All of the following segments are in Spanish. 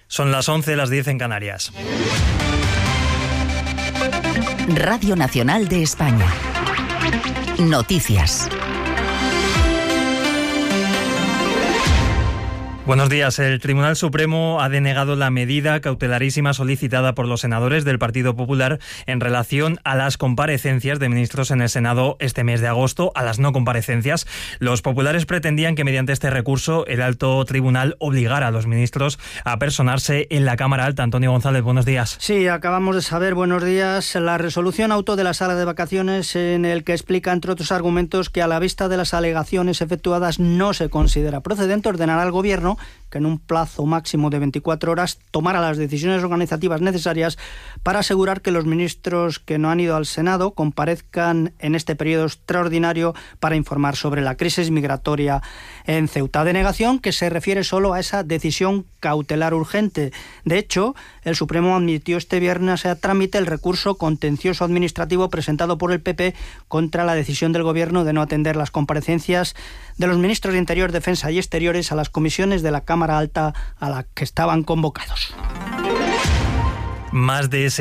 Son las 11, las 10 en Canarias. Radio Nacional de España. Noticias. Buenos días. El Tribunal Supremo ha denegado la medida cautelarísima solicitada por los senadores del Partido Popular en relación a las comparecencias de ministros en el Senado este mes de agosto, a las no comparecencias. Los populares pretendían que mediante este recurso el alto tribunal obligara a los ministros a personarse en la Cámara Alta. Antonio González, buenos días. Sí, acabamos de saber, buenos días, la resolución auto de la Sala de Vacaciones en el que explica, entre otros argumentos, que a la vista de las alegaciones efectuadas no se considera procedente ordenar al Gobierno que en un plazo máximo de 24 horas tomara las decisiones organizativas necesarias para asegurar que los ministros que no han ido al Senado comparezcan en este periodo extraordinario para informar sobre la crisis migratoria en Ceuta. Denegación que se refiere solo a esa decisión cautelar urgente. De hecho, el Supremo admitió este viernes a trámite el recurso contencioso administrativo presentado por el PP contra la decisión del Gobierno de no atender las comparecencias de los ministros de Interior, Defensa y Exteriores a las comisiones de la Cámara Alta a la que estaban convocados. Más de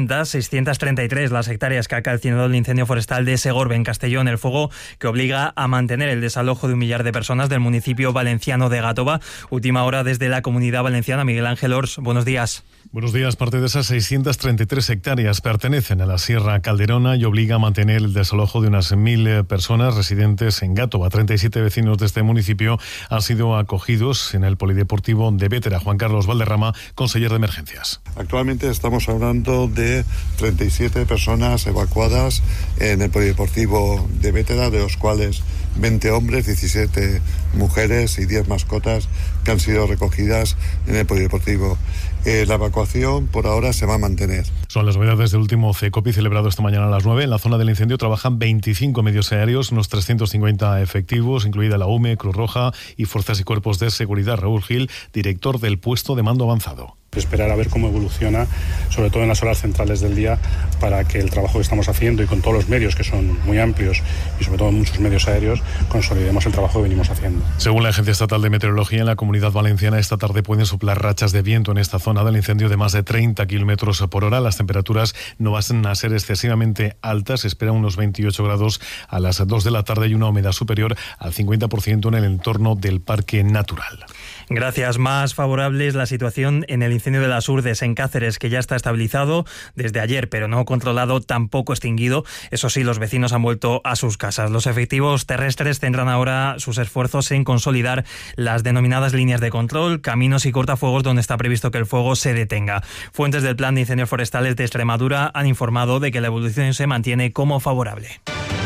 633 las hectáreas que ha calcinado el incendio forestal de Segorbe, en Castellón, el fuego que obliga a mantener el desalojo de 1 millar de personas del municipio valenciano de Gàtova. Última hora desde la Comunidad Valenciana. Miguel Ángel Ors, buenos días. Buenos días. Parte de esas 633 hectáreas pertenecen a la Sierra Calderona y obliga a mantener el desalojo de unas 1.000 personas residentes en Gàtova. 37 vecinos de este municipio han sido acogidos en el Polideportivo de Bétera. Juan Carlos Valderrama, conseller de Emergencias. Actualmente estamos hablando de 37 personas evacuadas en el Polideportivo de Bétera, de los cuales 20 hombres, 17 mujeres y 10 mascotas que han sido recogidas en el Polideportivo. La evacuación por ahora se va a mantener. Son las novedades del último CECOPI celebrado esta mañana a las 9. En la zona del incendio trabajan 25 medios aéreos, unos 350 efectivos, incluida la UME, Cruz Roja y Fuerzas y Cuerpos de Seguridad. Raúl Gil, director del puesto de mando avanzado. Esperar a ver cómo evoluciona, sobre todo en las horas centrales del día, para que el trabajo que estamos haciendo y con todos los medios, que son muy amplios, y sobre todo muchos medios aéreos, consolidemos el trabajo que venimos haciendo. Según la Agencia Estatal de Meteorología, en la Comunidad Valenciana esta tarde pueden soplar rachas de viento en esta zona del incendio de más de 30 kilómetros por hora. Las temperaturas no van a ser excesivamente altas. Se esperan unos 28 grados a las 2 de la tarde y una humedad superior al 50% en el entorno del Parque Natural. Gracias. Más favorable es la situación en el incendio de las Urdes, en Cáceres, que ya está estabilizado desde ayer, pero no controlado, tampoco extinguido. Eso sí, los vecinos han vuelto a sus casas. Los efectivos terrestres centran ahora sus esfuerzos en consolidar las denominadas líneas de control, caminos y cortafuegos donde está previsto que el fuego se detenga. Fuentes del Plan de Incendios Forestales de Extremadura han informado de que la evolución se mantiene como favorable.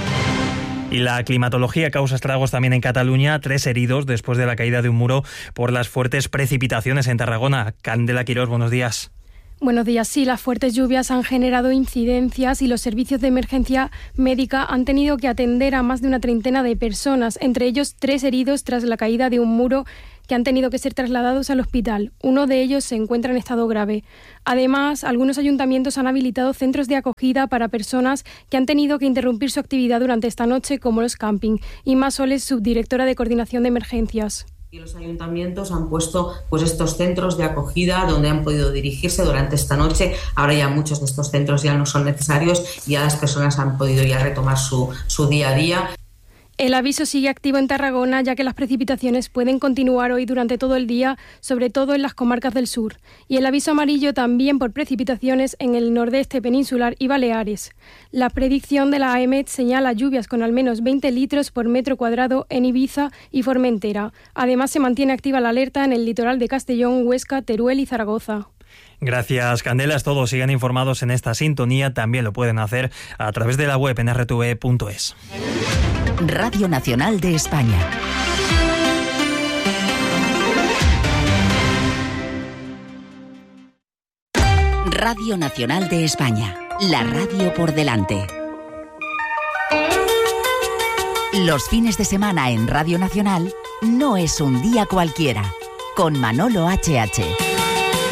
Y la climatología causa estragos también en Cataluña. 3 heridos después de la caída de un muro por las fuertes precipitaciones en Tarragona. Candela Quirós, buenos días. Buenos días. Sí, las fuertes lluvias han generado incidencias y los servicios de emergencia médica han tenido que atender a más de una treintena de personas, entre ellos 3 heridos tras la caída de un muro que han tenido que ser trasladados al hospital. Uno de ellos se encuentra en estado grave. Además, algunos ayuntamientos han habilitado centros de acogida para personas que han tenido que interrumpir su actividad durante esta noche, como los camping. Inma Soles, subdirectora de Coordinación de Emergencias. Y los ayuntamientos han puesto estos centros de acogida donde han podido dirigirse durante esta noche. Ahora ya muchos de estos centros ya no son necesarios y ya las personas han podido ya retomar su día a día. El aviso sigue activo en Tarragona, ya que las precipitaciones pueden continuar hoy durante todo el día, sobre todo en las comarcas del sur. Y el aviso amarillo también por precipitaciones en el nordeste peninsular y Baleares. La predicción de la AEMET señala lluvias con al menos 20 litros por metro cuadrado en Ibiza y Formentera. Además, se mantiene activa la alerta en el litoral de Castellón, Huesca, Teruel y Zaragoza. Gracias, Candela. Es todo. Sigan informados en esta sintonía. También lo pueden hacer a través de la web en rtve.es. Radio Nacional de España. Radio Nacional de España. La radio por delante. Los fines de semana en Radio Nacional no es un día cualquiera. Con Manolo HH.